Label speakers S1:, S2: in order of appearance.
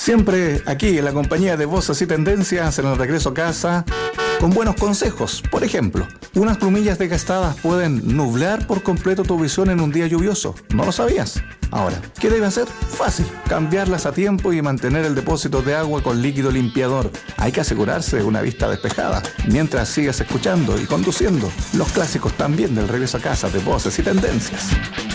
S1: Siempre aquí en la compañía de Voces y Tendencias en el regreso a casa con buenos consejos. Por ejemplo, unas plumillas desgastadas pueden nublar por completo tu visión en un día lluvioso. ¿No lo sabías? Ahora, ¿qué debe hacer? Fácil, cambiarlas a tiempo y mantener el depósito de agua con líquido limpiador. Hay que asegurarse de una vista despejada mientras sigas escuchando y conduciendo los clásicos también del regreso a casa de Voces y Tendencias.